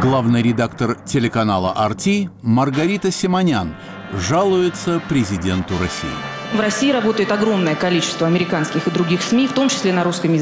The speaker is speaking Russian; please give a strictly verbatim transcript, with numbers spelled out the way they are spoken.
Главный редактор телеканала эр тэ Маргарита Симонян жалуется президенту России. В России работает огромное количество американских и других СМИ, в том числе на русском языке.